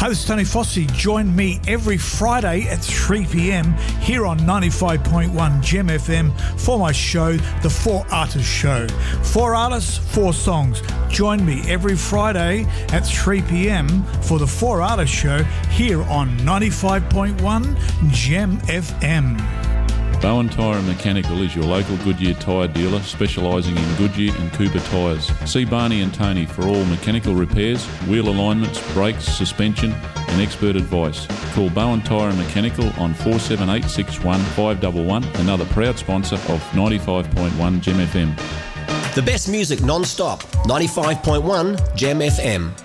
Hi, this is Tony Fossey. Join me every Friday at 3 p.m. here on 95.1 Gem FM for my show, The 4 Artists Show. 4 artists, 4 songs. Join me every Friday at 3 p.m. for The 4 Artists Show here on 95.1 Gem FM. Bowen Tyre and Mechanical is your local Goodyear tyre dealer specialising in Goodyear and Cooper tyres. See Barney and Tony for all mechanical repairs, wheel alignments, brakes, suspension and expert advice. Call Bowen Tyre and Mechanical on 478 61 511, another proud sponsor of 95.1 Gem FM. The best music non-stop, 95.1 Gem FM.